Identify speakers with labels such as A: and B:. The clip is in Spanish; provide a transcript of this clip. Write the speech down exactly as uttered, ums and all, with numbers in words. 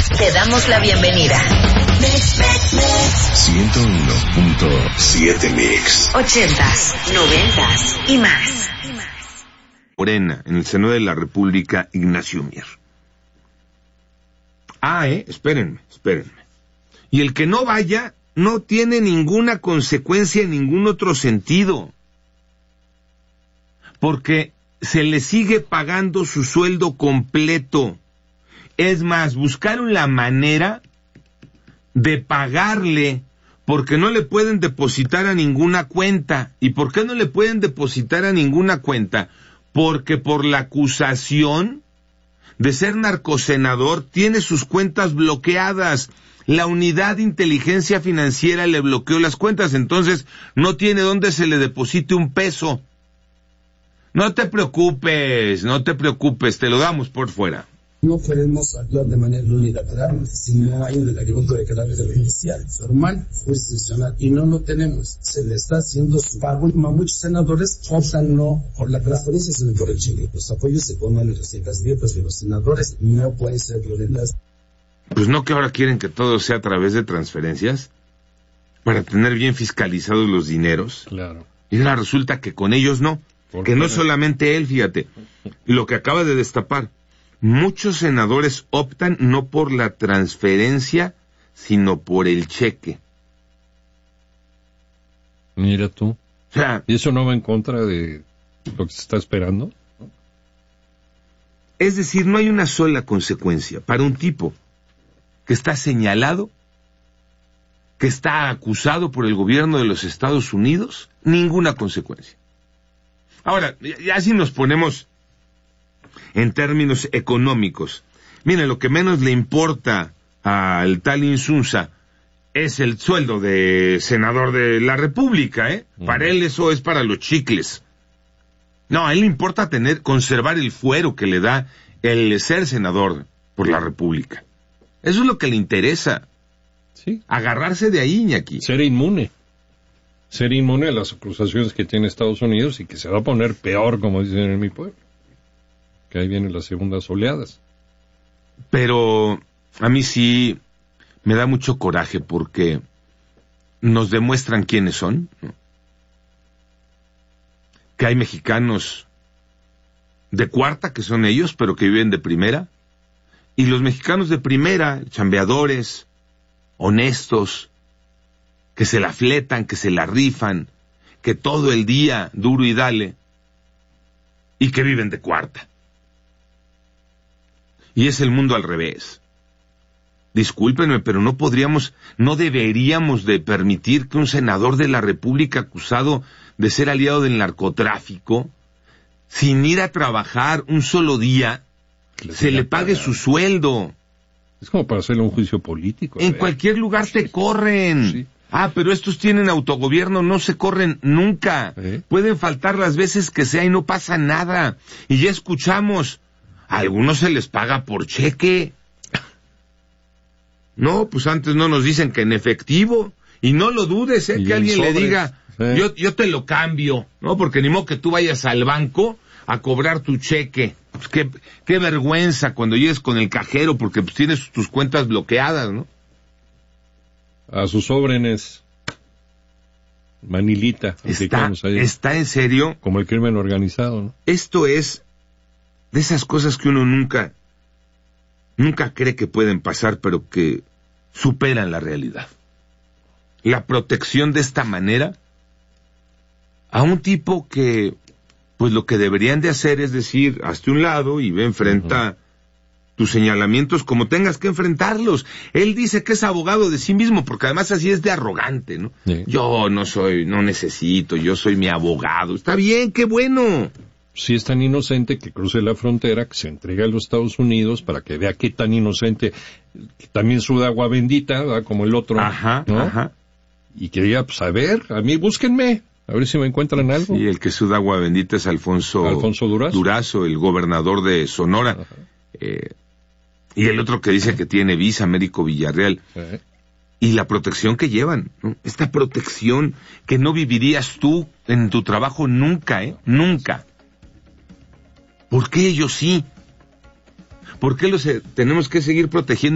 A: Te damos la bienvenida.
B: ciento uno punto siete Mix.
A: Ochentas, noventas y más.
C: Morena, en el Senado de la República, Ignacio Mier. Ah, eh, espérenme, espérenme. Y el que no vaya no tiene ninguna consecuencia en ningún otro sentido. Porque se le sigue pagando su sueldo completo. Es más, buscaron la manera de pagarle porque no le pueden depositar a ninguna cuenta. ¿Y por qué no le pueden depositar a ninguna cuenta? Porque por la acusación de ser narcosenador tiene sus cuentas bloqueadas. La unidad de inteligencia financiera le bloqueó las cuentas, entonces no tiene dónde se le deposite un peso. No te preocupes, no te preocupes, te lo damos por fuera.
D: No podemos actuar de manera unilateral si no hay un reglamento de carácter judicial, formal, jurisdiccional, y no lo tenemos. Se le está haciendo su pago. Muchos senadores optan no por la transferencia, sino por el cheque. Los apoyos se ponen en las cifras directas de los senadores, no pueden ser violentas.
C: Pues no que ahora quieren que todo sea a través de transferencias, para tener bien fiscalizados los dineros.
E: Claro.
C: Y ahora resulta que con ellos no, que no solamente él, fíjate, lo que acaba de destapar. Muchos senadores optan no por la transferencia, sino por el cheque.
E: Mira tú.
C: O sea,
E: ¿y eso no va en contra de lo que se está esperando?
C: Es decir, no hay una sola consecuencia para un tipo que está señalado, que está acusado por el gobierno de los Estados Unidos, ninguna consecuencia. Ahora, ya si nos ponemos en términos económicos, miren, lo que menos le importa al tal Insunza es el sueldo de senador de la República, ¿eh? Uh-huh. Para él eso es para los chicles. No, a él le importa tener, conservar el fuero que le da el ser senador por la República. Eso es lo que le interesa.
E: Sí.
C: Agarrarse de ahí, Iñaki.
E: Ser inmune. Ser inmune a las acusaciones que tiene Estados Unidos y que se va a poner peor, como dicen en mi pueblo. Que ahí vienen las segundas oleadas.
C: Pero a mí sí me da mucho coraje porque nos demuestran quiénes son, ¿no? Que hay mexicanos de cuarta, que son ellos, pero que viven de primera, y los mexicanos de primera, chambeadores, honestos, que se la fletan, que se la rifan, que todo el día duro y dale, y que viven de cuarta. Y es el mundo al revés. Discúlpenme, pero no podríamos, no deberíamos de permitir que un senador de la República acusado de ser aliado del narcotráfico, sin ir a trabajar un solo día, se le pague pagar su sueldo.
E: Es como para hacerle un juicio político.
C: En cualquier lugar te corren. Sí. Ah, pero estos tienen autogobierno, no se corren nunca. ¿Eh? Pueden faltar las veces que sea y no pasa nada. Y ya escuchamos, a algunos se les paga por cheque. No, pues antes no nos dicen que en efectivo. Y no lo dudes, ¿eh? Que alguien sobres, le diga, ¿sí? yo, yo te lo cambio, ¿no? Porque ni modo que tú vayas al banco a cobrar tu cheque. Pues qué, qué vergüenza cuando llegues con el cajero porque pues tienes tus cuentas bloqueadas, ¿no?
E: A sus órdenes, Manilita.
C: Está, está en serio.
E: Como el crimen organizado, ¿no?
C: Esto es de esas cosas que uno nunca, nunca cree que pueden pasar, pero que superan la realidad. La protección de esta manera a un tipo que, pues lo que deberían de hacer es decir, hazte un lado y ve, enfrenta uh-huh. tus señalamientos como tengas que enfrentarlos. Él dice que es abogado de sí mismo, porque además así es de arrogante, ¿no? Sí. Yo no soy, no necesito, yo soy mi abogado. Está bien, qué bueno.
E: Si es tan inocente que cruce la frontera, que se entregue a los Estados Unidos para que vea qué tan inocente, que también suda agua bendita, ¿verdad? Como el otro,
C: ajá,
E: ¿no?
C: Ajá.
E: Y que diga, pues a ver, a mí búsquenme, a ver si me encuentran algo.
C: Sí, el que suda agua bendita es Alfonso,
E: Alfonso Durazo.
C: Durazo, el gobernador de Sonora. Eh, y el otro que dice que tiene visa, Américo Villarreal. Uh-huh. Y la protección que llevan, ¿no? Esta protección que no vivirías tú en tu trabajo nunca, ¿eh? Nunca. ¿Por qué ellos sí? ¿Por qué los eh, tenemos que seguir protegiendo?